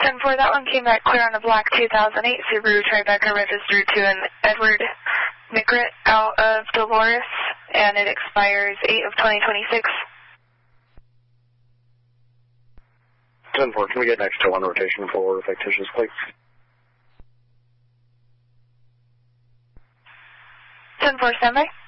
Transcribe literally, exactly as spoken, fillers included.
ten four, that one came back clear on a black two thousand eight Subaru Tribeca registered to an Edward Nickrit out of Dolores, and it expires eight of twenty twenty-six. ten four, can we get next to one rotation for fictitious plates? ten four, standby.